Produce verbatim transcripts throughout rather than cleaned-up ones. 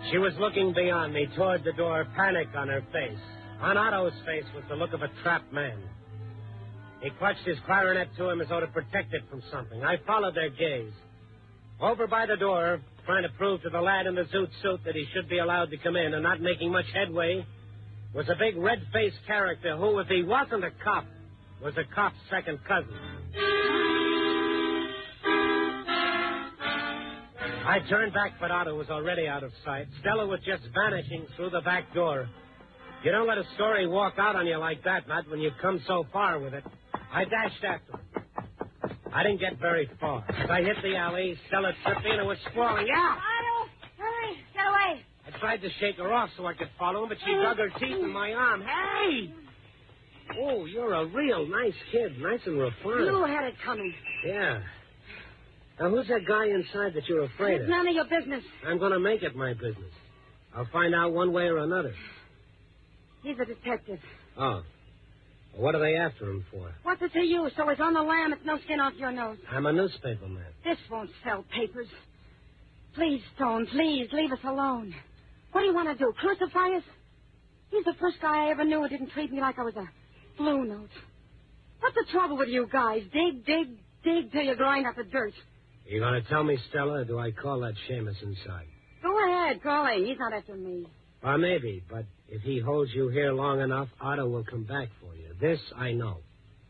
She was looking beyond me toward the door, panic on her face. On Otto's face was the look of a trapped man. He clutched his clarinet to him as though to protect it from something. I followed their gaze. Over by the door, trying to prove to the lad in the zoot suit that he should be allowed to come in and not making much headway, was a big red-faced character who, if he wasn't a cop, was a cop's second cousin. I turned back, but Otto was already out of sight. Stella was just vanishing through the back door. You don't let a story walk out on you like that, not when you've come so far with it. I dashed after him. I didn't get very far. As I hit the alley, Stella tripped in and was squalling. Yeah! Otto, hurry, get away. I tried to shake her off so I could follow him, but she dug her teeth in my arm. Hey! Oh, you're a real nice kid, nice and refined. You had it coming. Yeah. Now, who's that guy inside that you're afraid It's of? none of your business. I'm going to make it my business. I'll find out one way or another. He's a detective. Oh. Well, what are they after him for? What's it to you? So it's on the lam. It's no skin off your nose. I'm a newspaper man. This won't sell papers. Please, Stone, please, leave us alone. What do you want to do, crucify us? He's the first guy I ever knew who didn't treat me like I was a blue note. What's the trouble with you guys? Dig, dig, dig till you grind up the dirt. You going to tell me, Stella, or do I call that Seamus inside? Go ahead, call him. He's not after me. Or maybe, but if he holds you here long enough, Otto will come back for you. This I know.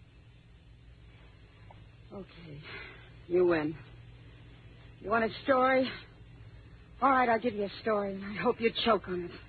Okay. You win. You want a story? All right, I'll give you a story, and I hope you choke on it.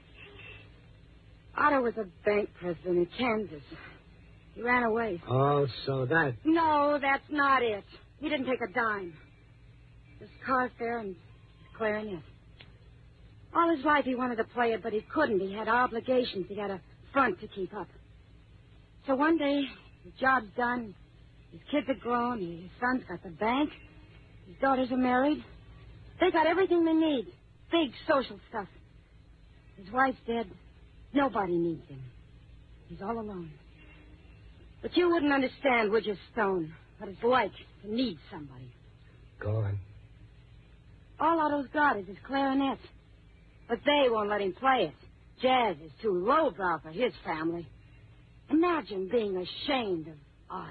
Otto was a bank president in Kansas. He ran away. Oh, so that... No, that's not it. He didn't take a dime. His car fare and his clarinet. All his life he wanted to play it, but he couldn't. He had obligations. He had a front to keep up. So one day, his job's done. His kids are grown. His son's got the bank. His daughters are married. They got everything they need. Big social stuff. His wife's dead. Nobody needs him. He's all alone. But you wouldn't understand, would you, Stone, what it's like to need somebody. Go on. All Otto's got is his clarinet. But they won't let him play it. Jazz is too lowbrow for his family. Imagine being ashamed of Otto.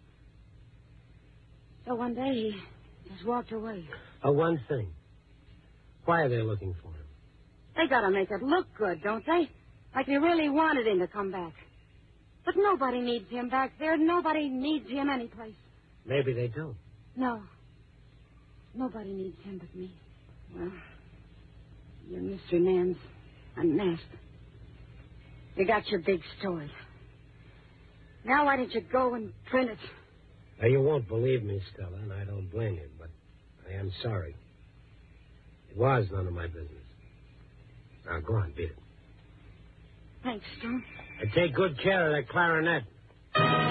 So one day he just walked away. Uh, one thing. Why are they looking for him? They gotta make it look good, don't they? Like they really wanted him to come back. But nobody needs him back there. Nobody needs him anyplace. Maybe they don't. No. Nobody needs him but me. Well, your mystery man's unmasked. You got your big story. Now why don't you go and print it? Now, you won't believe me, Stella, and I don't blame you, but I am sorry. It was none of my business. Now, go on, beat it. Thanks, Stone. And take good care of that clarinet.